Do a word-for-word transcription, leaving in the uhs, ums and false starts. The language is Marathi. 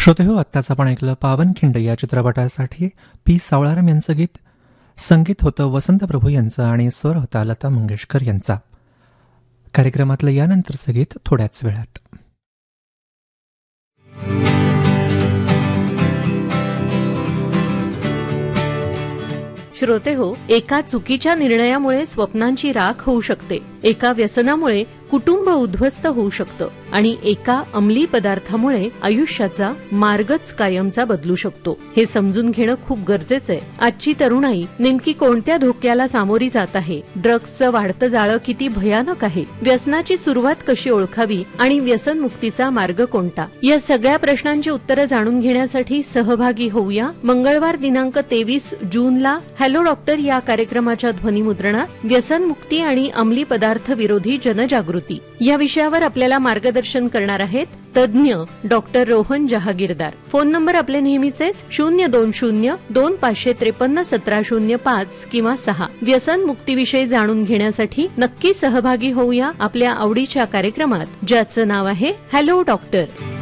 श्रोतेहो, आत्ताच आपण ऐकलं पावनखिंड या चित्रपटासाठी पी सावळाराम यांचं गीत. संगीत होतं वसंत प्रभू यांचं आणि स्वर होता लता मंगेशकर यांचा. कार्यक्रमातलं यानंतरचं गीत थोड्याच वेळात. श्रोते हो, एका चुकीच्या निर्णयामुळे स्वप्नांची राख होऊ शकते, एका व्यसनामुळे कुटुंब उद्ध्वस्त होऊ शकतं आणि एका अंमली पदार्थामुळे आयुष्याचा मार्गच कायमचा बदलू शकतो. हे समजून घेणं खूप गरजेचं आहे. आजची तरुणाई नेमकी कोणत्या धोक्याला सामोरी जात आहे? ड्रग्सचं वाढतं जाळं किती भयानक आहे? व्यसनाची सुरुवात कशी ओळखावी आणि व्यसन मुक्तीचा मार्ग कोणता? या सगळ्या प्रश्नांची उत्तरं जाणून घेण्यासाठी सहभागी होऊया मंगळवार दिनांक तेवीस जूनला हॅलो डॉक्टर या कार्यक्रमाच्या ध्वनिमुद्रणात व्यसन मुक्ती आणि अंमली पदार्थ विरोधी जनजागृती या विषयावर आपल्याला मार्गदर्शन करणार आहेत तज्ज्ञ doctor Rohan Jahagirdar. Phone number आपले नेहमीचेच शून्य दोन शून्य दोन पाचशे त्रेपन्न सतरा शून्य पाच किंवा सहा. व्यसन मुक्तीविषयी जाणून घेण्यासाठी नक्की सहभागी होऊया आपल्या आवडीच्या कार्यक्रमात, ज्याचं नाव आहे हॅलो डॉक्टर.